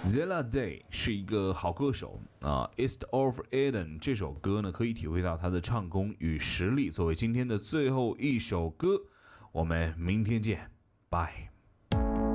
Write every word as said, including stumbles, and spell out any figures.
Zella Day 是一个好歌手啊，《East of Eden》这首歌呢，可以体会到他的唱功与实力。作为今天的最后一首歌，我们明天见，拜。